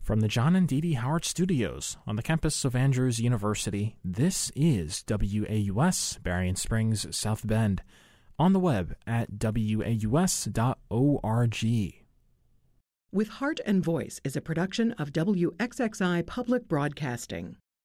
From the John and Dee Dee Howard Studios on the campus of Andrews University, this is WAUS, Berrien Springs, South Bend, on the web at waus.org. With Heart and Voice is a production of WXXI Public Broadcasting.